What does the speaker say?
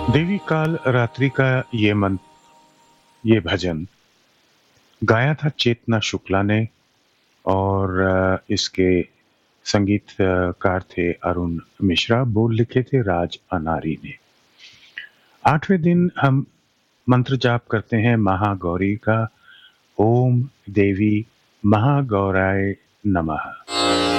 देवी काल रात्रि का ये भजन गाया था चेतना शुक्ला ने और इसके संगीतकार थे अरुण मिश्रा, बोल लिखे थे राज अनारी ने। 8वें दिन हम मंत्र जाप करते हैं महागौरी का। ओम देवी महागौराय नमः।